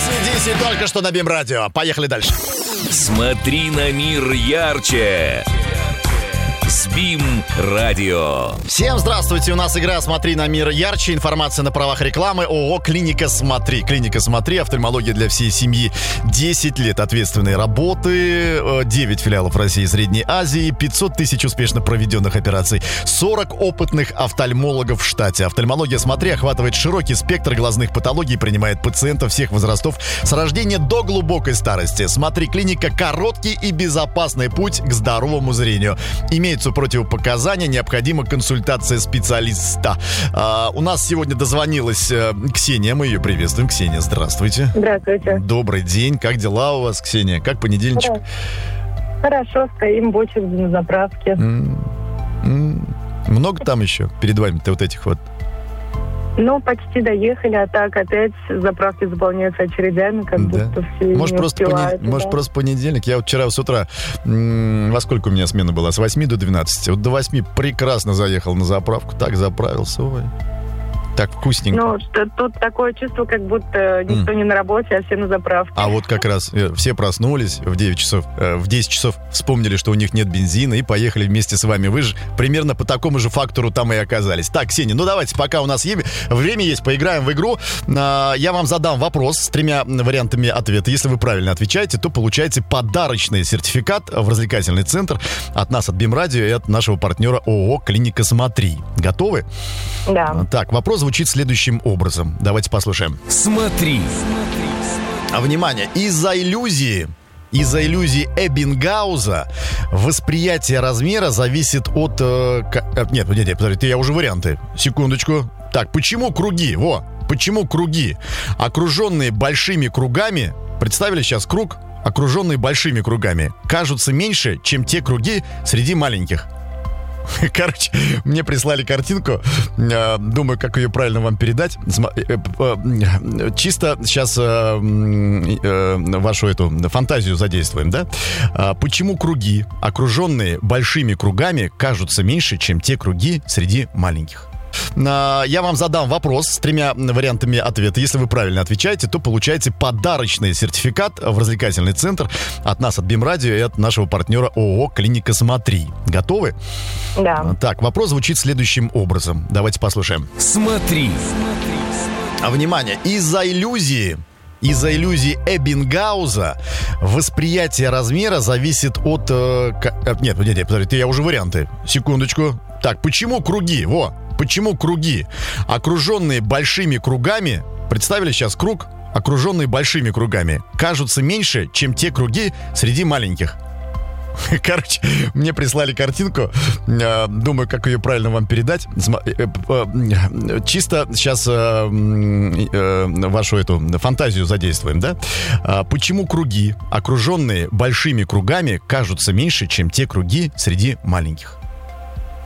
10 только что на БИМ-радио. Поехали дальше. Смотри на мир ярче с БИМ-радио. Всем здравствуйте, у нас игра «Смотри на мир ярче». Информация на правах рекламы. ООО «Клиника Смотри». «Клиника Смотри», офтальмология для всей семьи. 10 лет ответственной работы, 9 филиалов в России и Средней Азии, 500 тысяч успешно проведенных операций, 40 опытных офтальмологов в штате. «Офтальмология Смотри» охватывает широкий спектр глазных патологий, принимает пациентов всех возрастов с рождения до глубокой старости. «Смотри Клиника» — короткий и безопасный путь к здоровому зрению. Имеются противопоказания, необходима консультация специалиста. У нас сегодня дозвонилась Ксения, мы ее приветствуем. Ксения, здравствуйте. Здравствуйте. Добрый день, как дела у вас, Ксения? Как понедельничек? Хорошо, стоим в очереди на заправке. Много там еще перед вами-то вот этих вот? Ну, почти доехали, а так опять заправки заполняются очередями, как будто все Может, не просто успевают. может, просто понедельник. Я вот вчера с утра, во сколько у меня смена была? С 8 до 12. Вот до 8 прекрасно заехал на заправку, так заправился. Ой, так вкусненько. Ну, тут такое чувство, как будто никто не на работе, а все на заправке. А вот как раз все проснулись в 9 часов, в 10 часов вспомнили, что у них нет бензина, и поехали вместе с вами. Вы же примерно по такому же фактору там и оказались. Так, Ксения, ну давайте, пока у нас время есть, поиграем в игру. Я вам задам вопрос с 3 вариантами ответа. Если вы правильно отвечаете, то получаете подарочный сертификат в развлекательный центр от нас, от БИМ-радио, и от нашего партнера ООО «Клиника Смотри». Готовы? Да. Так, вопрос звучит следующим образом. Давайте послушаем. Смотри. Внимание! Из-за иллюзии Эббингауза восприятие размера зависит от... Нет, подожди, я уже варианты. Секундочку. Так, почему круги? Почему круги, окруженные большими кругами, представили сейчас круг, окруженный большими кругами, кажутся меньше, чем те круги среди маленьких? Короче, мне прислали картинку. Думаю, как ее правильно вам передать. Чисто сейчас вашу эту фантазию задействуем, да? Почему круги, окруженные большими кругами, кажутся меньше, чем те круги среди маленьких? Я вам задам вопрос с 3 вариантами ответа. Если вы правильно отвечаете, то получаете подарочный сертификат в развлекательный центр от нас, от БИМ-радио, и от нашего партнера ООО «Клиника Смотри». Готовы? Да. Так, вопрос звучит следующим образом. Давайте послушаем. Смотри. Внимание! Из-за иллюзии Эббингауза восприятие размера зависит от... Нет, подожди, я уже варианты. Секундочку. Так, почему круги? Почему круги, окруженные большими кругами, представили сейчас круг, окруженный большими кругами, кажутся меньше, чем те круги среди маленьких? Короче, мне прислали картинку. Думаю, как ее правильно вам передать. Чисто сейчас вашу эту фантазию задействуем, да? Почему круги, окруженные большими кругами, кажутся меньше, чем те круги среди маленьких?